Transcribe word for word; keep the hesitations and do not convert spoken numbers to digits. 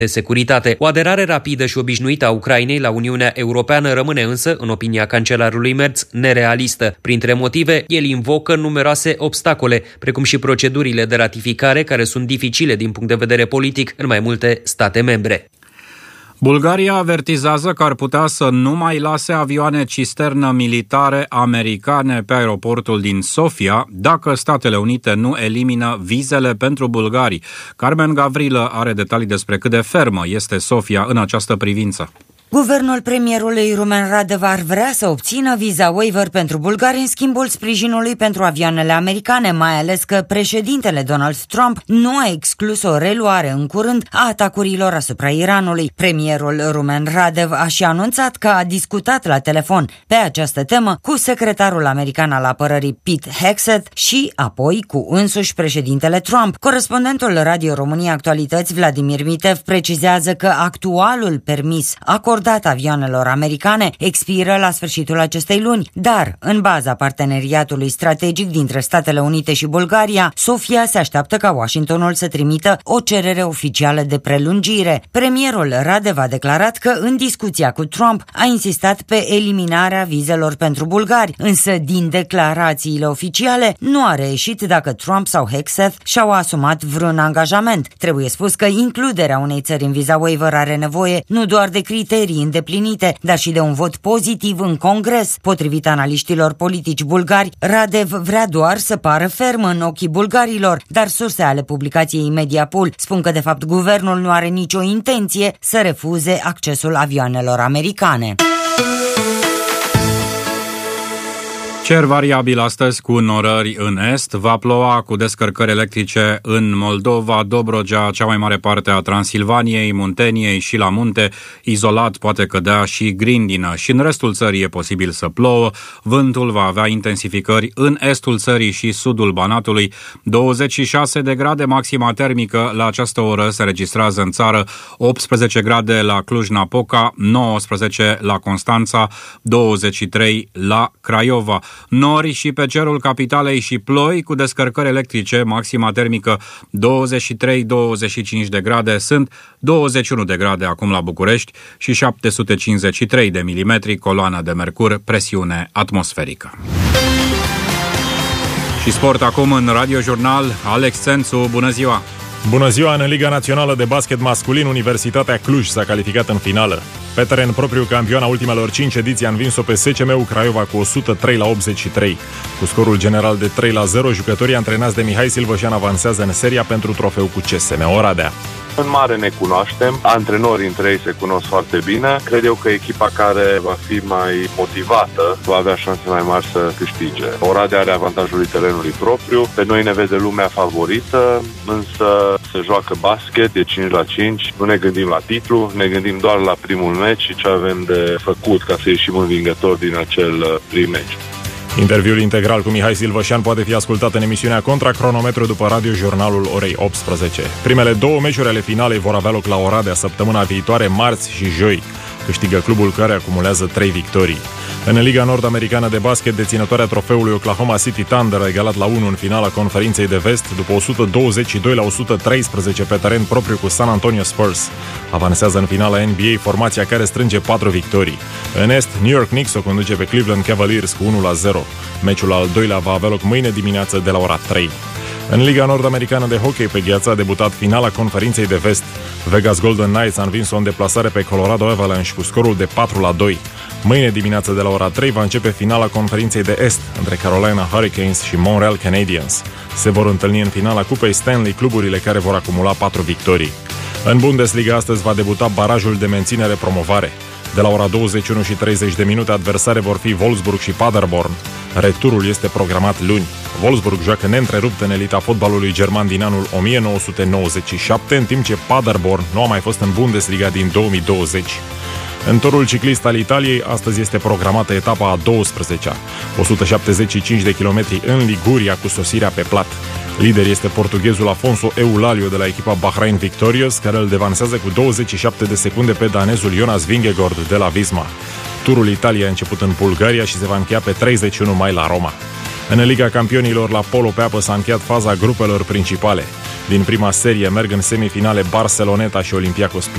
de securitate. O aderare rapidă și obișnuită a Ucrainei la Uniunea Europeană rămâne însă, în opinia cancelarului Merz, nerealistă. Printre motive, el invocă numeroase obstacole, precum și procedurile de ratificare care sunt dificile din punct de vedere politic în mai multe state membre. Bulgaria avertizează că ar putea să nu mai lase avioane cisternă militare americane pe aeroportul din Sofia dacă Statele Unite nu elimină vizele pentru bulgari. Carmen Gavrilă are detalii despre cât de fermă este Sofia în această privință. Guvernul premierului Rumen Radev ar vrea să obțină viza waiver pentru bulgari în schimbul sprijinului pentru avioanele americane, mai ales că președintele Donald Trump nu a exclus o reluare în curând a atacurilor asupra Iranului. Premierul Rumen Radev a și anunțat că a discutat la telefon pe această temă cu secretarul american al apărării Pete Hegseth și apoi cu însuși președintele Trump. Corespondentul Radio România Actualități Vladimir Mitev precizează că actualul permis acordat dat avioanelor americane expiră la sfârșitul acestei luni, dar în baza parteneriatului strategic dintre Statele Unite și Bulgaria, Sofia se așteaptă ca Washingtonul să trimită o cerere oficială de prelungire. Premierul Radev a declarat că în discuția cu Trump a insistat pe eliminarea vizelor pentru bulgari, însă din declarațiile oficiale nu a reieșit dacă Trump sau Hegseth și-au asumat vreun angajament. Trebuie spus că includerea unei țări în viza waiver are nevoie nu doar de criterii îndeplinite, dar și de un vot pozitiv în Congres. Potrivit analiștilor politici bulgari, Radev vrea doar să pară ferm în ochii bulgarilor, dar surse ale publicației Mediapol spun că de fapt guvernul nu are nicio intenție să refuze accesul avioanelor americane. Cer variabil astăzi cu norări în est, va ploua cu descărcări electrice în Moldova, Dobrogea, cea mai mare parte a Transilvaniei, Munteniei și la munte, izolat poate cădea și grindină și în restul țării e posibil să plouă, vântul va avea intensificări în estul țării și sudul Banatului, douăzeci și șase de grade maxima termică la această oră se registrează în țară, optsprezece grade la Cluj-Napoca, nouăsprezece la Constanța, douăzeci și trei la Craiova. Nori și pe cerul capitalei și ploi cu descărcări electrice, maxima termică douăzeci și trei douăzeci și cinci de grade, sunt douăzeci și unu de grade acum la București și șapte sute cincizeci și trei de milimetri coloană de mercur, presiune atmosferică. Și sport acum în Radio Jurnal, Alex Sențu, bună ziua! Bună ziua! În Liga Națională de Basket Masculin, Universitatea Cluj s-a calificat în finală. Pe teren propriu, campioana ultimelor cinci ediții a învins-o pe S C M-ul Craiova cu o sută trei la optzeci și trei. Cu scorul general de trei la zero, jucătorii antrenați de Mihai Silvășan avansează în seria pentru trofeu cu C S M Oradea. În mare ne cunoaștem, antrenorii între ei se cunosc foarte bine. Cred eu că echipa care va fi mai motivată va avea șanse mai mari să câștige. Oradea are avantajul terenului propriu, pe noi ne vede lumea favorită, însă se joacă basket, e cinci la cinci, nu ne gândim la titlu, ne gândim doar la primul meci și ce avem de făcut ca să ieșim învingători din acel prim meci. Interviul integral cu Mihai Silvășan poate fi ascultat în emisiunea Contra Cronometru după Radio Jurnalul orei optsprezece. Primele două meciuri ale finalei vor avea loc la Oradea săptămâna viitoare, marți și joi. Câștigă clubul care acumulează trei victorii. În Liga Nord-Americană de Basket, deținătoarea trofeului Oklahoma City Thunder a egalat la unu în finala Conferinței de Vest după o sută douăzeci și doi la o sută treisprezece pe teren propriu cu San Antonio Spurs. Avansează în finala N B A formația care strânge patru victorii. În Est, New York Knicks o conduce pe Cleveland Cavaliers cu unu la zero. Meciul al doilea va avea loc mâine dimineață de la ora trei. În Liga Nord-Americană de Hockey pe gheață a debutat finala Conferinței de Vest. Vegas Golden Knights a învins-o în deplasare pe Colorado Avalanche cu scorul de patru la doi. Mâine dimineață de la ora trei va începe finala Conferinței de Est între Carolina Hurricanes și Montreal Canadiens. Se vor întâlni în finala Cupei Stanley cluburile care vor acumula patru victorii. În Bundesliga astăzi va debuta barajul de menținere-promovare. De la ora douăzeci și unu și treizeci de minute adversare vor fi Wolfsburg și Paderborn. Returul este programat luni. Wolfsburg joacă neîntrerupt în elita fotbalului german din anul o mie nouă sute nouăzeci și șapte, în timp ce Paderborn nu a mai fost în Bundesliga din două mii douăzeci. În turul ciclist al Italiei, astăzi este programată etapa a douăsprezecea, o sută șaptezeci și cinci de kilometri în Liguria cu sosirea pe plat. Lider este portughezul Afonso Eulalio de la echipa Bahrain Victorious, care îl devansează cu douăzeci și șapte de secunde pe danezul Jonas Vingegaard de la Visma. Turul Italiei a început în Bulgaria și se va încheia pe treizeci și unu mai la Roma. În Liga Campionilor la polo pe apă s-a încheiat faza grupelor principale. Din prima serie merg în semifinale Barceloneta și Olympiacos